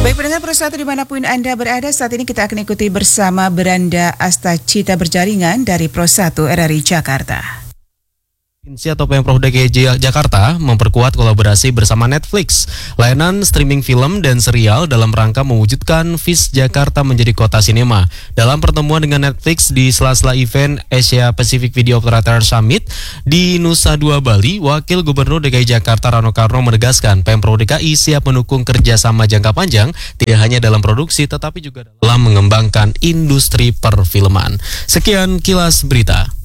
Baik pendengar Pro1 dimanapun Anda berada, saat ini kita akan ikuti bersama Beranda Asta Cita Berjaringan dari Pro1 RRI Jakarta. Provinsi atau Pemprov DKI Jakarta memperkuat kolaborasi bersama Netflix, layanan streaming film dan serial dalam rangka mewujudkan VIS Jakarta menjadi kota sinema. Dalam pertemuan dengan Netflix di sela-sela event Asia Pacific Video Operator Summit di Nusa Dua Bali, Wakil Gubernur DKI Jakarta Rano Karno menegaskan Pemprov DKI siap mendukung kerjasama jangka panjang tidak hanya dalam produksi tetapi juga dalam mengembangkan industri perfilman. Sekian kilas berita.